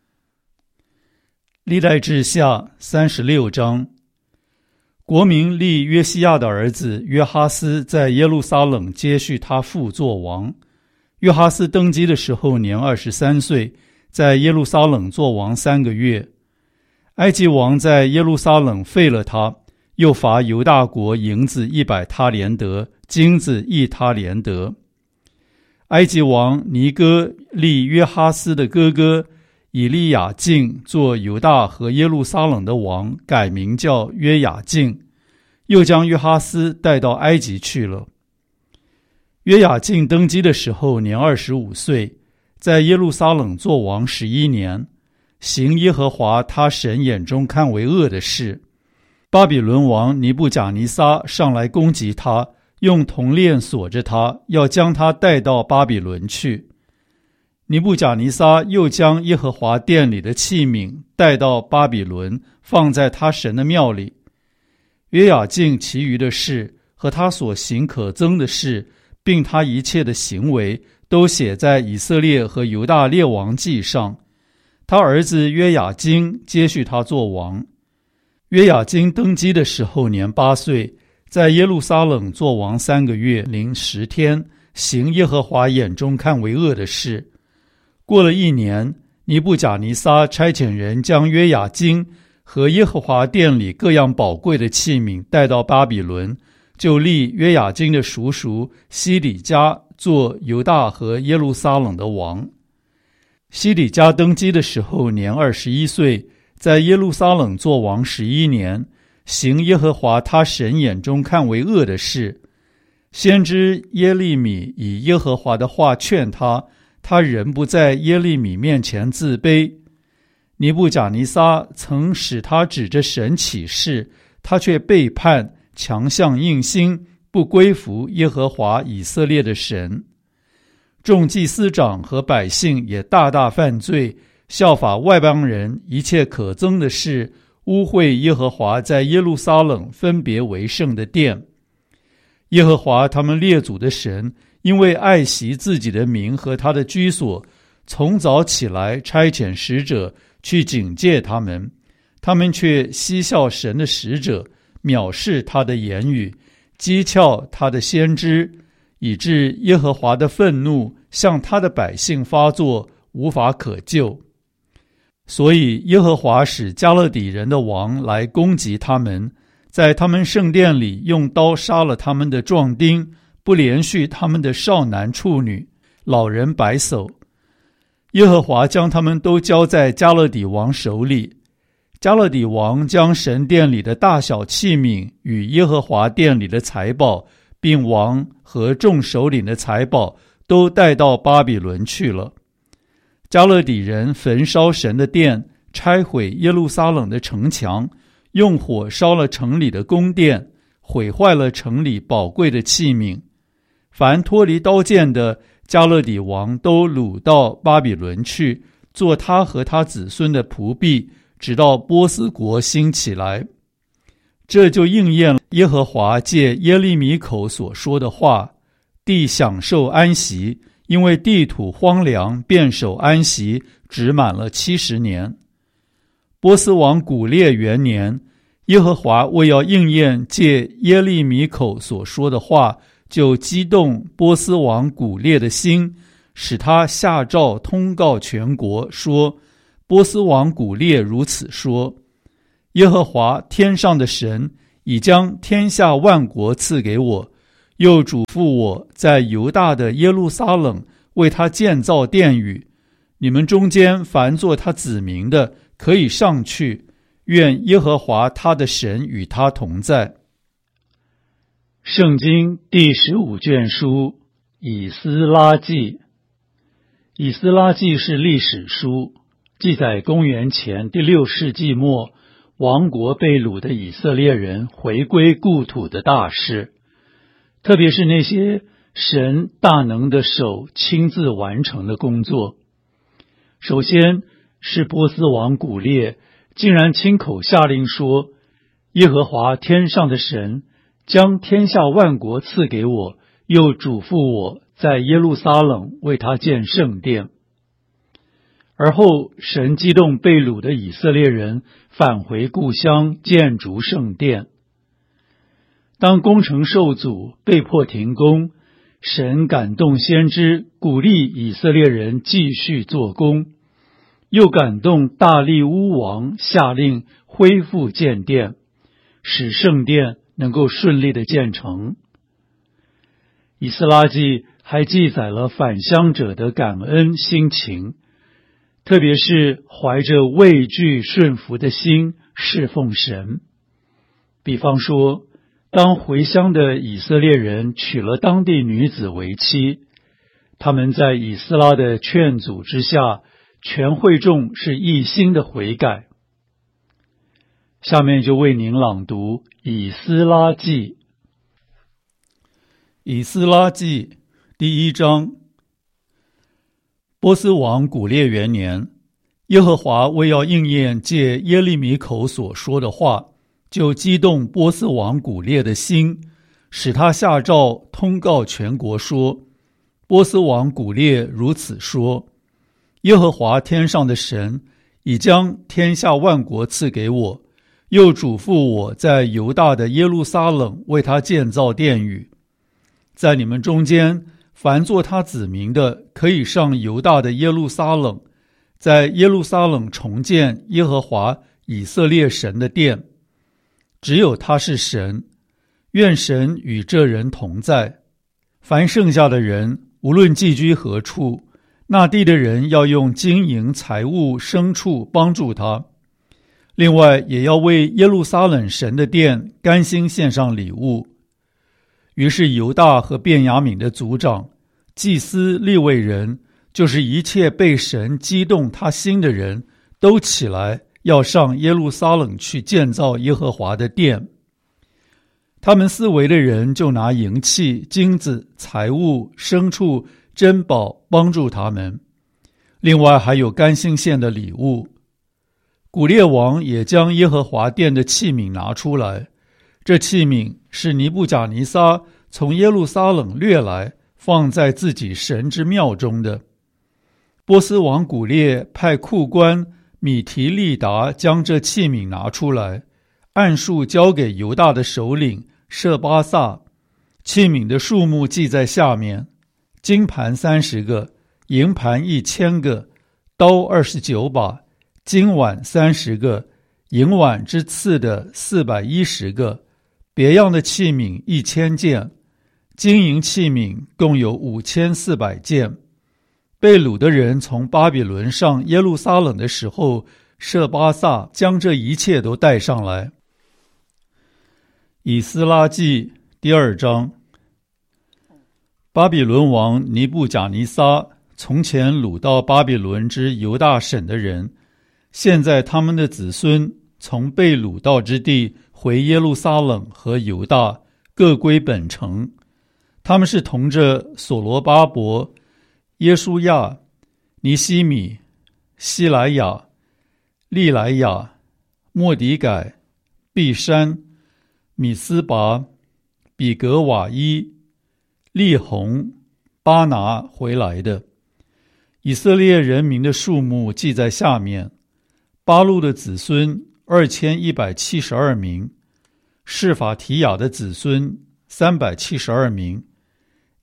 历代志下三十六章。国民立约西亚的儿子约哈斯在耶路撒冷接续他父作王。约哈斯登基的时候年二十三岁，在耶路撒冷作王三个月。埃及王在耶路撒冷废了他，又罚犹大国银子一百他连得，金子一他连得。埃及王尼哥立约哈斯的哥哥以利亚敬做犹大和耶路撒冷的王，改名叫约雅敬，又将约哈斯带到埃及去了。约雅敬登基的时候年二十五岁，在耶路撒冷作王十一年，行耶和华他神眼中看为恶的事。巴比伦王尼布甲尼撒上来攻击他，用铜链锁着他，要将他带到巴比伦去。尼布甲尼撒又将耶和华殿里的器皿带到巴比伦，放在他神的庙里。约雅敬其余的事和他所行可憎的事，并他一切的行为，都写在以色列和犹大列王记上。他儿子约雅斤接续他做王。约雅斤登基的时候年八岁，在耶路撒冷做王三个月零十天，行耶和华眼中看为恶的事。过了一年，尼布甲尼撒差遣人将约雅斤和耶和华殿里各样宝贵的器皿带到巴比伦，就立约雅斤的叔叔西底家做犹大和耶路撒冷的王。西底家登基的时候年二十一岁，在耶路撒冷做王十一年，行耶和华他神眼中看为恶的事。先知耶利米以耶和华的话劝他，他仍不在耶利米面前自卑。尼布甲尼撒曾使他指着神起誓，他却背叛，强项硬心，不归服耶和华以色列的神。众祭司长和百姓也大大犯罪，效法外邦人一切可憎的事，污秽耶和华在耶路撒冷分别为圣的殿。耶和华他们列祖的神，因为爱惜自己的名和他的居所，从早起来差遣使者去警戒他们，他们却嬉笑神的使者，藐视他的言语，讥诮他的先知，以致耶和华的愤怒向他的百姓发作，无法可救。所以耶和华使加勒底人的王来攻击他们，在他们圣殿里用刀杀了他们的壮丁，不连续他们的少男处女、老人白叟。耶和华将他们都交在加勒底王手里。加勒底王将神殿里的大小器皿与耶和华殿里的财宝，并王和众首领的财宝，都带到巴比伦去了。加勒底人焚烧神的殿，拆毁耶路撒冷的城墙，用火烧了城里的宫殿，毁坏了城里宝贵的器皿。凡脱离刀剑的，加勒底王都掳到巴比伦去，做他和他子孙的仆婢，直到波斯国兴起来。这就应验了耶和华借耶利米口所说的话：地享受安息，因为地土荒凉，便守安息，只满了七十年。波斯王古列元年，耶和华为要应验借耶利米口所说的话， 就激动波斯王古列的心，使他下诏通告全国，说：波斯王古列如此说，耶和华天上的神已将天下万国赐给我，又嘱咐我在犹大的耶路撒冷为他建造殿宇。你们中间凡做他子民的，可以上去，愿耶和华他的神与他同在。圣经第十五卷书以斯拉记。以斯拉记是历史书，记载公元前第六世纪末亡国被掳的以色列人回归故土的大事，特别是那些神大能的手亲自完成的工作。首先是波斯王古列竟然亲口下令说，耶和华天上的神将天下万国赐给我，又嘱咐我在耶路撒冷为他建圣殿。而后神激动被掳的以色列人返回故乡，建筑圣殿。当工程受阻，被迫停工，神感动先知，鼓励以色列人继续做工，又感动大利乌王下令恢复建殿，使圣殿能够顺利的建成。以斯拉记还记载了返乡者的感恩心情，特别是怀着畏惧顺服的心侍奉神。比方说，当回乡的以色列人娶了当地女子为妻，他们在以斯拉的劝阻之下，全会众是一心的悔改。下面就为您朗读以斯拉记。以斯拉记第一章。波斯王古列元年，耶和华为要应验借耶利米口所说的话，就激动波斯王古列的心，使他下诏通告全国说：波斯王古列如此说，耶和华天上的神已将天下万国赐给我，又嘱咐我在犹大的耶路撒冷为他建造殿宇。在你们中间凡做他子民的，可以上犹大的耶路撒冷，在耶路撒冷重建耶和华以色列神的殿。只有他是神，愿神与这人同在。凡剩下的人，无论寄居何处，那地的人要用金银财物牲畜帮助他。另外也要为耶路撒冷神的殿甘心献上礼物。于是犹大和便雅悯的族长、祭司、利未人，就是一切被神激动他心的人，都起来要上耶路撒冷去建造耶和华的殿。他们四围的人就拿银器、金子、财物、牲畜、珍宝帮助他们，另外还有甘心献的礼物。古列王也将耶和华殿的器皿拿出来，这器皿是尼布甲尼撒从耶路撒冷掠来，放在自己神之庙中的。波斯王古列派库官米提利达将这器皿拿出来，按数交给犹大的首领舍巴萨。器皿的数目记在下面：金盘三十个，银盘一千个，刀二十九把，金碗三十个，银碗之次的四百一十个，别样的器皿一千件，金银器皿共有五千四百件。被掳的人从巴比伦上耶路撒冷的时候，舍巴萨将这一切都带上来。以斯拉记第二章。巴比伦王尼布甲尼撒从前掳到巴比伦之犹大省的人，现在他们的子孙从被掳到之地回耶路撒冷和犹大，各归本城。他们是同着所罗巴伯、耶书亚、尼希米、希莱亚、利莱亚、末底改、毕山、米斯拔、比格瓦伊、利宏、巴拿回来的。以色列人民的数目记在下面：巴路的子孙二千一百七十二名，示法提雅的子孙三百七十二名，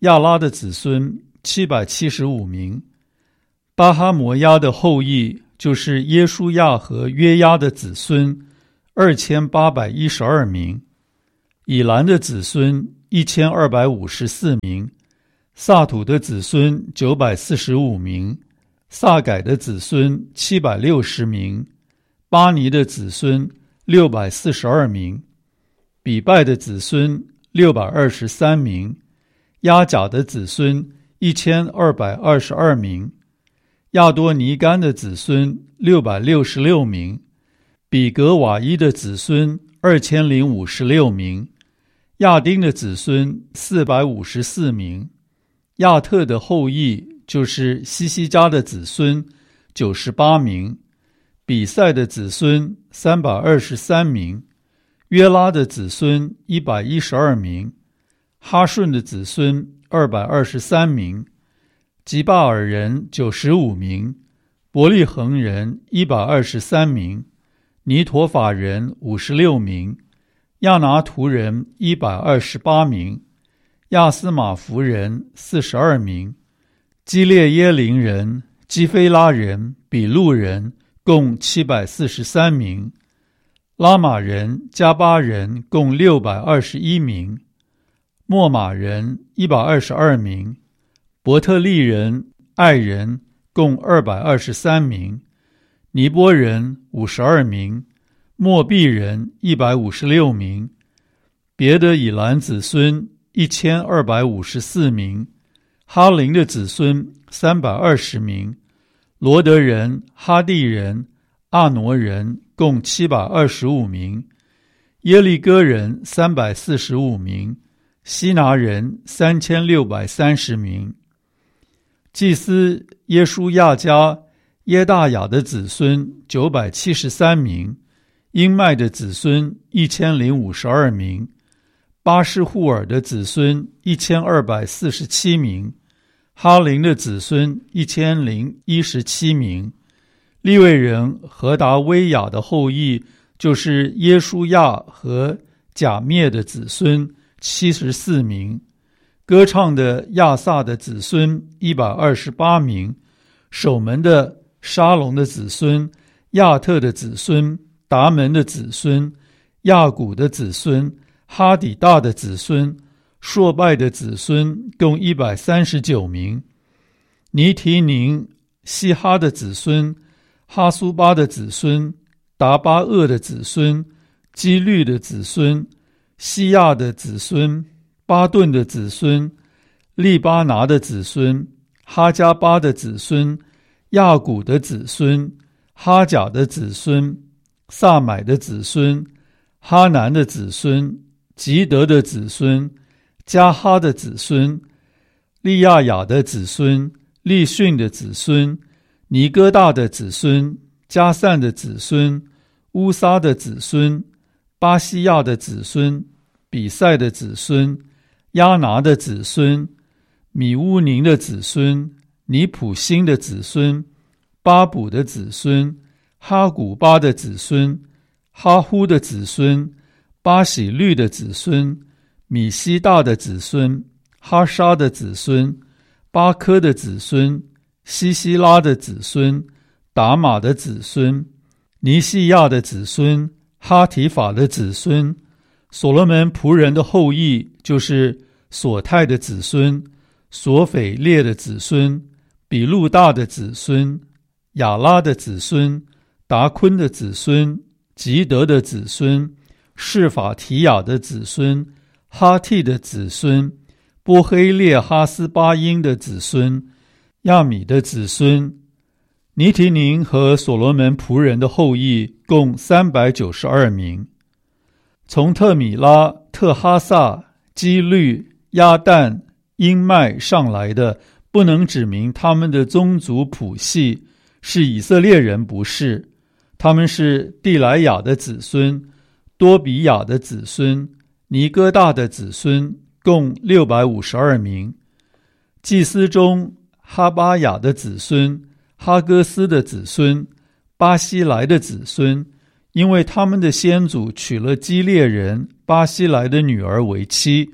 亚拉的子孙七百七十五名。巴哈摩押的后裔，就是耶书亚和约押的子孙二千八百一十二名。以兰的子孙一千二百五十四名。萨土的子孙九百四十五名。萨改的子孙七百六十名。巴尼的子孙六百四十二名。比拜的子孙六百二十三名。亚甲的子孙一千二百二十二名。亚多尼干的子孙六百六十六名。比格瓦伊的子孙二千零五十六名。亚丁的子孙四百五十四名。亚特的后裔，就是西西家的子孙九十八名。比赛的子孙三百二十三名。约拉的子孙一百一十二名。哈顺的子孙二百二十三名。吉巴尔人九十五名。伯利恒人一百二十三名。尼陀法人五十六名。亚拿图人一百二十八名。亚斯马弗人四十二名。基列耶林人、基菲拉人、比路人共七百四十三名。拉玛人、加巴人共六百二十一名。莫马人一百二十二名。伯特利人、爱人共二百二十三名。尼波人五十二名。莫毕人一百五十六名。别的以兰子孙一千二百五十四名。哈林的子孙三百二十名。罗德人、哈地人、阿挪人共七百二十五名。耶利哥人三百四十五名。西拿人三千六百三十名。祭司耶书亚家耶大雅的子孙九百七十三名。英麦的子孙一千零五十二名。巴士户尔的子孙一千二百四十七名。哈林的子孙一千零一十七名。利未人何达威雅的后裔，就是耶书亚和甲灭的子孙七十四名。歌唱的亚萨的子孙一百二十八名。守门的沙龙的子孙、亚特的子孙、达门的子孙、亚古的子孙、哈底大的子孙、朔拜的子孙共一百三十九名。尼提宁、西哈的子孙、哈苏巴的子孙、达巴厄的子孙、基律的子孙、西亚的子孙、巴顿的子孙、利巴拿的子孙、哈加巴的子孙、亚古的子孙、哈甲的子孙、萨买的子孙、哈南的子孙、吉德的子孙、加哈的子孙、利亚雅的子孙、利逊的子孙、尼哥大的子孙、加散的子孙、乌撒的子孙、巴西亚的子孙、比赛的子孙、亚拿的子孙、米乌宁的子孙、尼普辛的子孙、巴卜的子孙、哈古巴的子孙、哈呼的子孙、巴喜律的子孙、米西大的子孙、哈沙的子孙、巴科的子孙、西西拉的子孙、达玛的子孙、尼西亚的子孙、哈提法的子孙。所罗门仆人的后裔，就是索泰的子孙、索斐列的子孙、比路大的子孙、亚拉的子孙、达昆的子孙、吉德的子孙、示法提亚的子孙、哈替的子孙、波黑列哈斯巴因的子孙、亚米的子孙。尼提宁和所罗门仆人的后裔共三百九十二名。从特米拉、特哈萨、基律、亚旦、英麦上来的，不能指明他们的宗族谱系，是以色列人不是。他们是地莱雅的子孙、多比亚的子孙、尼哥大的子孙，共六百五十二名。祭司中哈巴雅的子孙、哈哥斯的子孙、巴西莱的子孙，因为他们的先祖娶了基列人巴西莱的女儿为妻，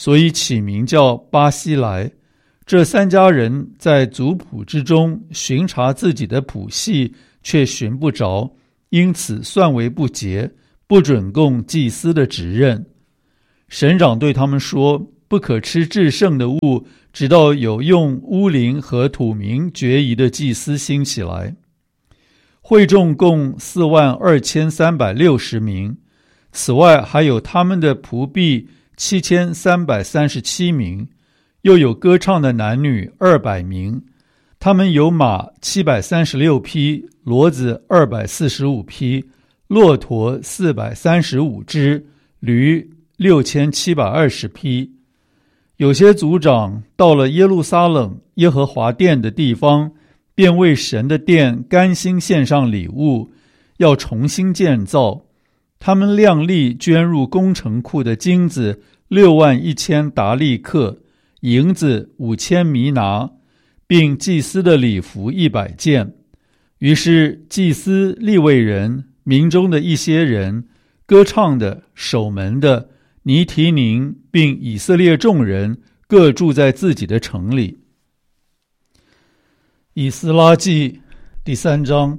所以起名叫巴西莱。这三家人在族谱之中巡查自己的谱系，却寻不着，因此算为不洁，不准供祭司的职任。省长对他们说，不可吃至圣的物，直到有用乌灵和土民决疑的祭司兴起来。会众共四万二千三百六十名，此外还有他们的仆婢七千三百三十七名，又有歌唱的男女二百名。他们有马七百三十六匹，骡子二百四十五匹，骆驼四百三十五只，驴六千七百二十匹。有些族长到了耶路撒冷耶和华殿的地方，便为神的殿甘心献上礼物，要重新建造。他们量力捐入工程库的金子六万一千达利克，银子五千弥拿，并祭司的礼服一百件。于是祭司、利未人、民中的一些人、歌唱的、守门的、尼提宁，并以色列众人各住在自己的城里。以斯拉记第三章。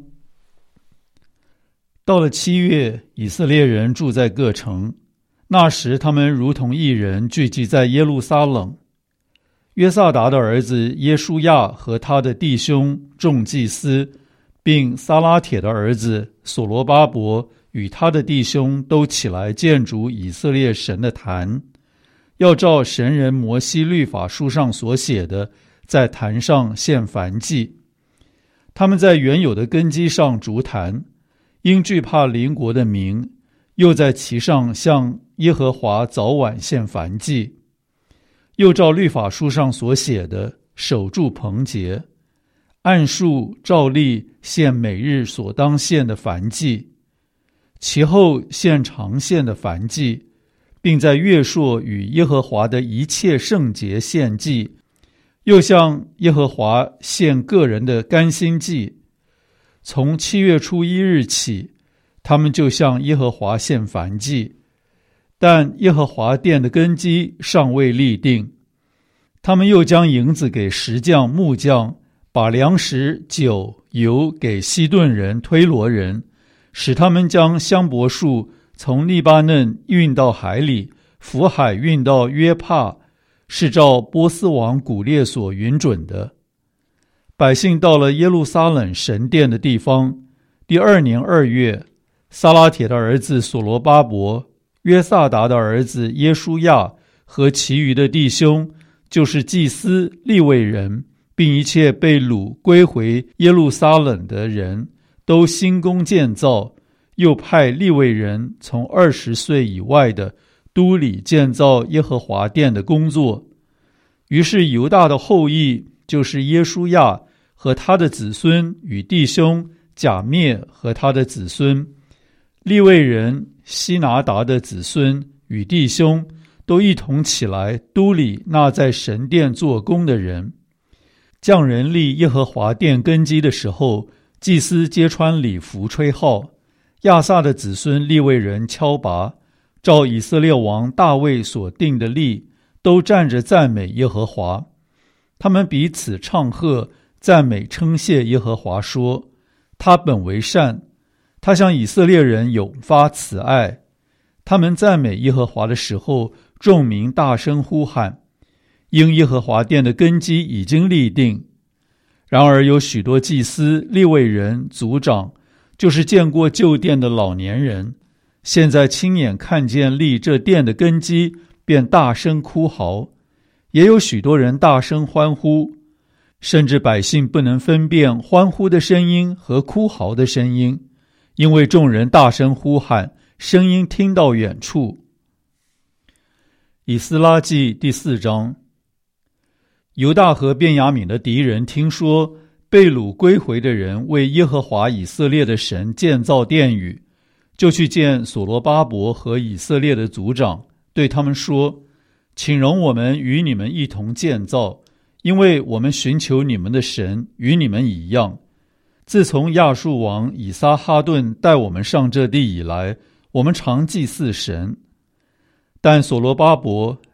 到了七月，以色列人住在各城，那时他们如同一人聚集在耶路撒冷。约萨达的儿子耶书亚和他的弟兄众祭司，并撒拉铁的儿子所罗巴伯与他的弟兄都起来建筑以色列神的坛，要照神人摩西律法书上所写的，在坛上献燔祭。他们在原有的根基上筑坛，因惧怕邻国的民，又在其上向耶和华早晚献燔祭。又照律法书上所写的，守住棚节，按数照例献每日所当献的燔祭，其后献常献的燔祭，并在月朔与耶和华的一切圣节献祭，又向耶和华献个人的甘心祭。从七月初一日起，他们就向耶和华献燔祭，但耶和华殿的根基尚未立定。他们又将银子给石匠、木匠，把粮食、酒、油给西顿人、推罗人，使他们将香柏树从利巴嫩运到海里，浮海运到约帕，是照波斯王古列所允准的。百姓到了耶路撒冷神殿的地方，第二年二月，撒拉铁的儿子所罗巴伯、约萨达的儿子耶书亚和其余的弟兄，就是祭司、利未人，并一切被掳归回耶路撒冷的人，都兴工建造，又派利未人从二十岁以外的都里建造耶和华殿的工作。于是犹大的后裔，就是耶书亚和他的子孙与弟兄甲篾和他的子孙，利未人希拿达的子孙与弟兄，都一同起来都理那在神殿做工的人。匠人立耶和华殿根基的时候，祭司皆穿礼服吹号，亚萨的子孙利未人敲拔，照以色列王大卫所定的例，都站着赞美耶和华。他们彼此唱和，赞美称谢耶和华，说：他本为善，他向以色列人永发慈爱。他们赞美耶和华的时候，众民大声呼喊，因耶和华殿的根基已经立定。然而有许多祭司、利未人、族长，就是见过旧殿的老年人，现在亲眼看见立这殿的根基，便大声哭嚎。也有许多人大声欢呼，甚至百姓不能分辨欢呼的声音和哭嚎的声音，因为众人大声呼喊，声音听到远处。以斯拉记第四章。犹大和便雅悯的敌人听说被掳归回的人为耶和华以色列的神建造殿宇，就去见所罗巴伯和以色列的族长，对他们说：请容我们与你们一同建造，因为我们寻求你们的神与你们一样。自从亚述王以撒哈顿带我们上这地以来，我们常祭祀神。但所罗巴伯、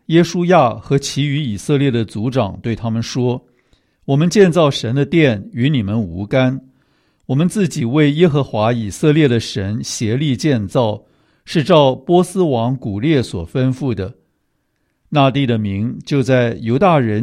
耶书亚和其余以色列的族长对他们说：我们建造神的殿与你们无干，我们自己为耶和华以色列的神协力建造，是照波斯王古列所吩咐的。那地的名就在犹大人